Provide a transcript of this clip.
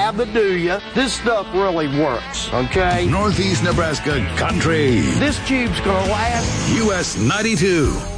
have the do ya. This stuff really works, okay? Northeast Nebraska Country. This tube's gonna last. US 92.